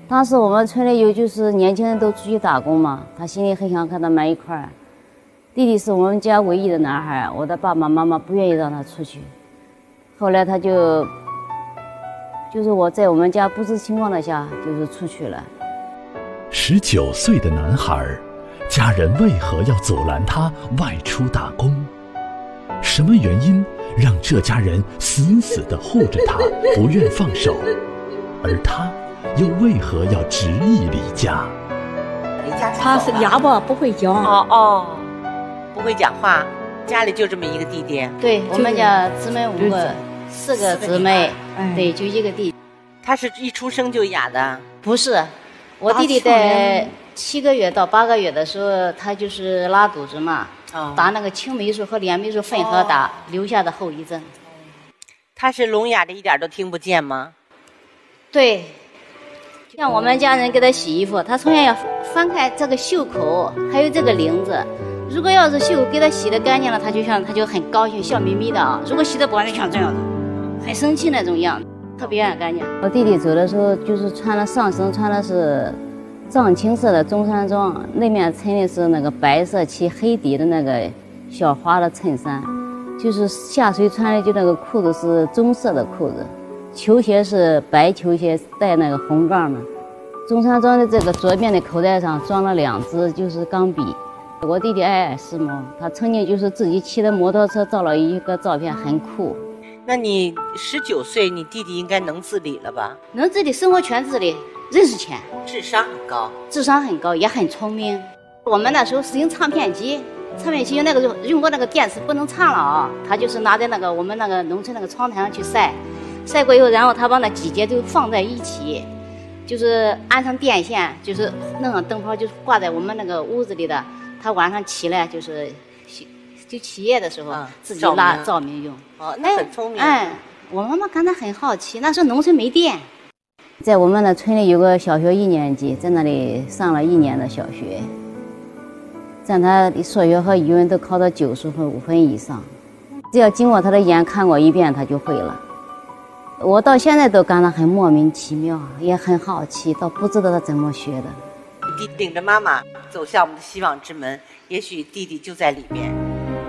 当时我们村里有就是年轻人都出去打工嘛，他心里很想和他们一块儿。弟弟是我们家唯一的男孩，我的爸爸妈妈不愿意让他出去。后来他就是我在我们家不知情况的下就是出去了。 19岁的男孩，家人为何要阻拦他外出打工？什么原因让这家人死死地护着他，不愿放手？而他又为何要执意离家？ 他是哑巴，不会讲。 不会讲话。家里就这么一个弟弟？ 对，我们家姊妹5个，4个姊妹，对，就一个弟弟。 他是一出生就哑的？ 不是，我弟弟在7个月到8个月的时候，他就是拉肚子嘛，打那个青霉素和链霉素混合打，留下的后遗症。 他是聋哑的，一点都听不见吗？ 对，像我们家人给他洗衣服，他从小要翻开这个袖口，还有这个领子。如果要是袖给他洗得干净了，他就很高兴，笑眯眯的啊。如果洗得不干净，像这样子，很生气那种样子，特别爱干净。我弟弟走的时候，就是上身穿的是藏青色的中山装，那面衬的是那个白色漆黑底的那个小花的衬衫，就是下水穿的就那个裤子是棕色的裤子，球鞋是白球鞋带那个红杠的。中山装的这个左边的口袋上装了2支就是钢笔。我弟弟爱时髦，他曾经就是自己骑的摩托车照了一个照片，很酷。 那你19岁，你弟弟应该能自理了吧？ 能自理，生活全自理，认识钱， 智商很高， 也很聪明。我们那时候是用唱片机那个用过那个电池不能唱了啊，他就是拿在那个我们那个农村那个窗台上去晒过以后，然后他把那几节都放在一起，就是安上电线，就是弄上灯泡，就是挂在我们那个屋子里的。他晚上起来就起夜的时候，自己拉照明用。 那很聪明。 我妈妈感到很好奇，那时候农村没电，在我们的村里有个小学1年级，在那里上了1年的小学，在他数学和语文都考到95分以上，只要经过他的眼看过一遍，他就会了。我到现在都感到很莫名其妙，也很好奇，倒不知道他怎么学的。 弟领着妈妈走向我们的希望之门，也许弟弟就在里面。